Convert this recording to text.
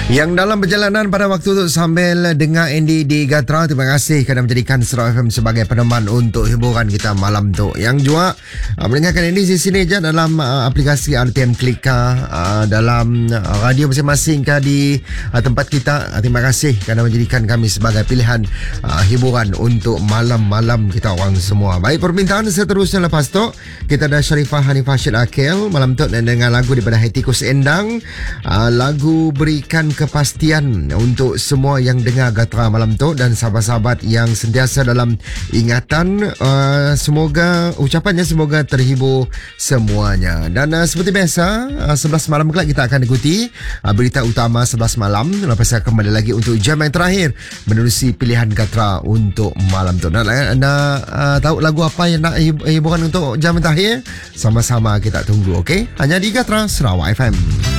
Yang dalam perjalanan pada waktu itu sambil dengar Andy di Gatra, terima kasih kerana menjadikan Surau FM sebagai peneman untuk hiburan kita malam tu. Yang juga mendengarkan Andy di sini je dalam aplikasi RTM Klik dalam radio masing-masing di tempat kita. Terima kasih kerana menjadikan kami sebagai pilihan hiburan untuk malam-malam kita orang semua. Baik, permintaan seterusnya lepas tu kita ada Sharifah Hanifah Syed Akil malam tu dengan lagu daripada Hetikus Endang, lagu Berikan Kepastian untuk semua yang dengar Gatra malam tu dan sahabat-sahabat yang sentiasa dalam ingatan. Semoga ucapannya semoga terhibur semuanya. Dan seperti biasa 11 malam kelak kita akan ikuti berita utama 11 malam. Lepas saya kembali lagi untuk jam yang terakhir menerusi pilihan Gatra untuk malam tu. Dan anda tahu lagu apa yang nak hiburan untuk jam yang terakhir? Sama-sama kita tunggu, okey? Hanya di Gatra Sarawak FM.